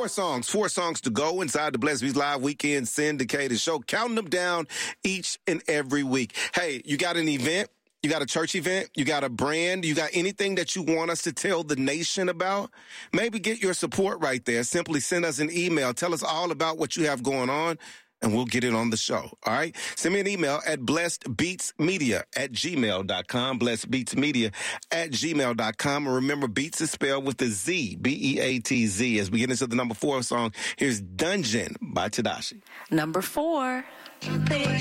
Four songs to go inside the Blessed Beats Live Weekend syndicated show. Counting them down each and every week. Hey, you got an event? You got a church event? You got a brand? You got anything that you want us to tell the nation about? Maybe get your support right there. Simply send us an email. Tell us all about what you have going on, and we'll get it on the show. All right? Send me an email at blessedbeatsmedia@gmail.com. Blessedbeatsmedia@gmail.com. And remember, Beats is spelled with a Z, Beatz. As we get into the number 4 song, here's Dungeon by Tedashii. Number 4.